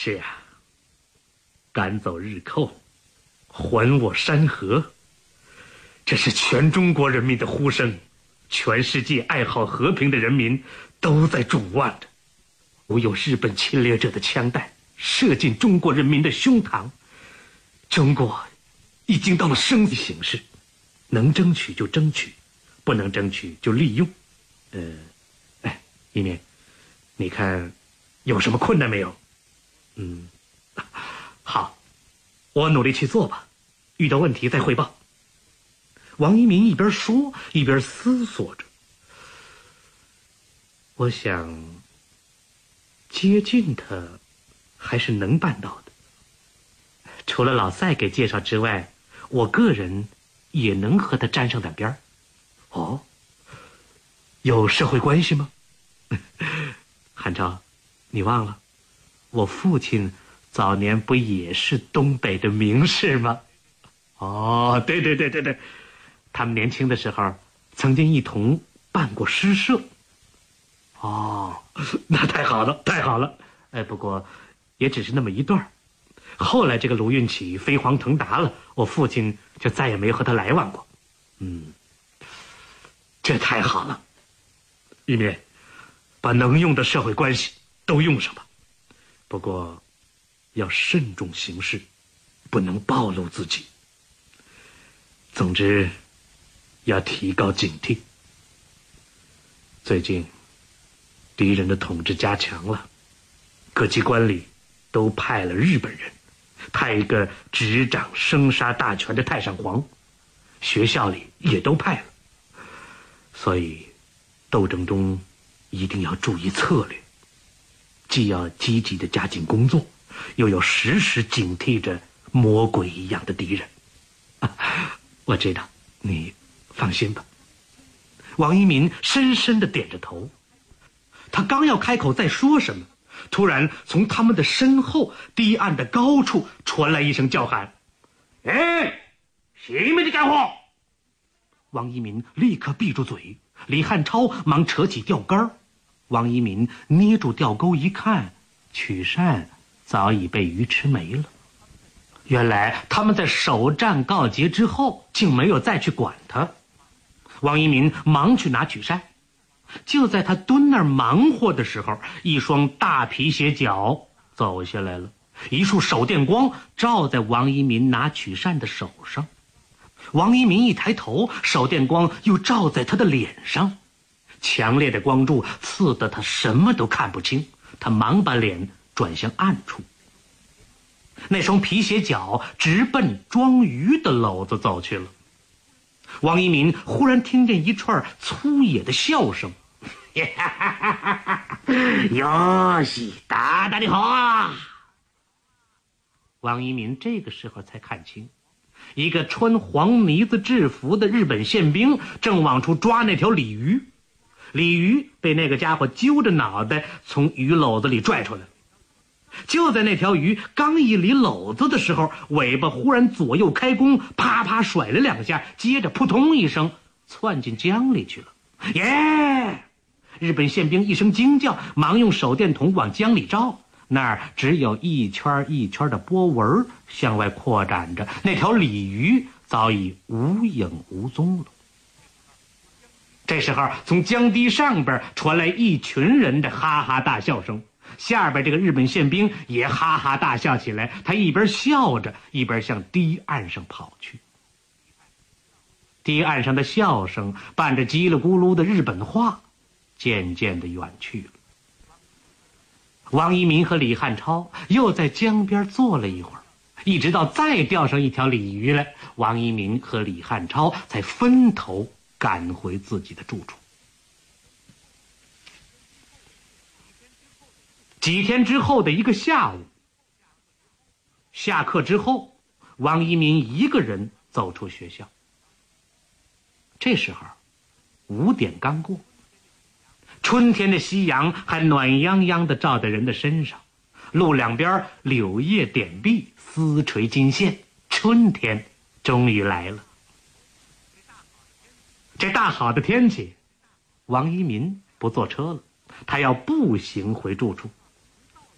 是啊，赶走日寇，还我山河，这是全中国人民的呼声，全世界爱好和平的人民都在瞩望着。唯有日本侵略者的枪弹射进中国人民的胸膛，中国已经到了生死形势，能争取就争取，不能争取就利用。一鸣，你看有什么困难没有？好，我努力去做吧，遇到问题再汇报。王一民一边说一边思索着，我想接近他还是能办到的。除了老赛给介绍之外，我个人也能和他沾上点边儿。哦，有社会关系吗？汉超，你忘了我父亲早年不也是东北的名士吗？哦，对，他们年轻的时候曾经一同办过诗社。哦，那太好了，太好了。不过也只是那么一段。后来这个卢运起飞黄腾达了，我父亲就再也没有和他来往过。这太好了。一鸣，把能用的社会关系都用上吧，不过要慎重行事，不能暴露自己。总之要提高警惕。最近敌人的统治加强了，各机关里都派了日本人，派一个执掌生杀大权的太上皇，学校里也都派了。所以斗争中一定要注意策略，既要积极的加紧工作，又要时时警惕着魔鬼一样的敌人。我知道，你放心吧。王一民深深地点着头，他刚要开口再说什么，突然从他们的身后堤岸的高处传来一声叫喊：“哎，谁们在干活？”王一民立刻闭住嘴，李汉超忙扯起钓竿。王一民捏住钓钩一看，曲扇早已被鱼吃没了。原来他们在首战告捷之后竟没有再去管他。王一民忙去拿曲扇，就在他蹲那儿忙活的时候，一双大皮鞋脚走下来了，一束手电光照在王一民拿曲扇的手上。王一民一抬头，手电光又照在他的脸上，强烈的光柱刺得他什么都看不清。他忙把脸转向暗处，那双皮鞋脚直奔装鱼的篓子走去了。王一民忽然听见一串粗野的笑声：“哟西，大大的好啊！”王一民这个时候才看清，一个穿黄呢子制服的日本宪兵正往出抓那条鲤鱼。鲤鱼被那个家伙揪着脑袋从鱼篓子里拽出来了。就在那条鱼刚一离篓子的时候，尾巴忽然左右开弓，啪啪甩了两下，接着扑通一声窜进江里去了。耶！日本宪兵一声惊叫，忙用手电筒往江里照，那儿只有一圈一圈的波纹向外扩展着，那条鲤鱼早已无影无踪了。这时候从江堤上边传来一群人的哈哈大笑声，下边这个日本宪兵也哈哈大笑起来，他一边笑着一边向堤岸上跑去。堤岸上的笑声伴着叽里咕噜的日本话渐渐地远去了。王一民和李汉超又在江边坐了一会儿，一直到再钓上一条鲤鱼来，王一民和李汉超才分头赶回自己的住处。几天之后的一个下午，下课之后，王一民一个人走出学校。这时候5点刚过，春天的夕阳还暖洋洋地照在人的身上，路两边柳叶点碧，丝垂金线，春天终于来了。这大好的天气，王一民不坐车了，他要步行回住处。